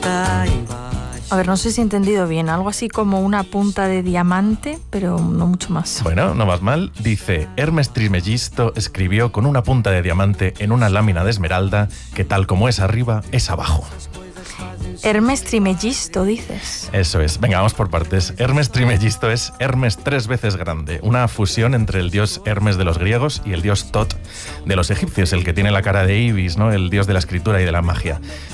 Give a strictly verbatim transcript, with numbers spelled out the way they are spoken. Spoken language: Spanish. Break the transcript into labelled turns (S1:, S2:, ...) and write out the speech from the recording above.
S1: A ver, no sé si he entendido bien. Algo así como una punta de diamante, pero no mucho más.
S2: Bueno, no vas mal. Dice, Hermes Trismegisto escribió con una punta de diamante en una lámina de esmeralda que tal como es arriba, es abajo.
S1: Hermes Trismegisto, dices.
S2: Eso es. Venga, vamos por partes. Hermes Trismegisto es Hermes tres veces grande, una fusión entre el dios Hermes de los griegos y el dios Tot de los egipcios, el que tiene la cara de Ibis, ¿no? El dios de la escritura y de la magia.